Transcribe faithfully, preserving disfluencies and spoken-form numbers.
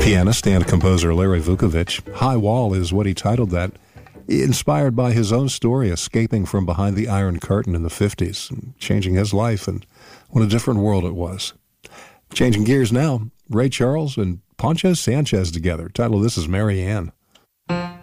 pianist and composer Larry Vukovich. High Wall is what he titled that, inspired by his own story escaping from behind the Iron Curtain in the fifties, and changing his life, and what a different world it was. Changing gears now, Ray Charles and Poncho Sanchez together. Title of this is Mary Ann.